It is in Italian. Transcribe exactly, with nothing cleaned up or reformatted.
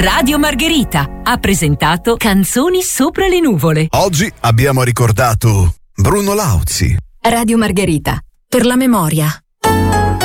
Radio Margherita ha presentato Canzoni sopra le nuvole. Oggi abbiamo ricordato Bruno Lauzi. Radio Margherita, per la memoria.